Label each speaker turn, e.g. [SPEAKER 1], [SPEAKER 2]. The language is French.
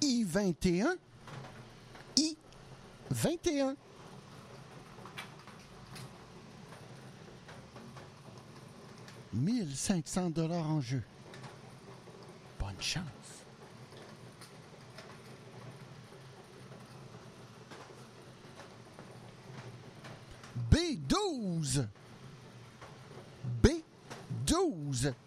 [SPEAKER 1] I-21. I-21. « 1500 $ en jeu. Bonne chance. B12. B12.